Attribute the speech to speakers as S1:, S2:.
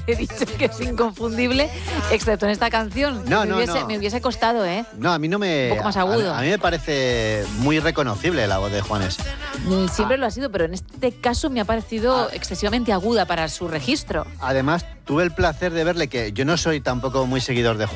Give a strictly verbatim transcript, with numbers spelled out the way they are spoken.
S1: he dicho que es inconfundible, excepto en esta canción.
S2: No,
S1: me,
S2: no,
S1: hubiese,
S2: no.
S1: me hubiese costado, ¿eh?
S2: No, a mí no me...
S1: Un poco más agudo.
S2: A, a mí me parece muy reconocible la voz de Juanes.
S1: Siempre ah. lo ha sido, pero en este caso me ha parecido ah. excesivamente aguda para su registro.
S2: Además, tuve el placer de verle, que yo no soy tampoco muy seguidor de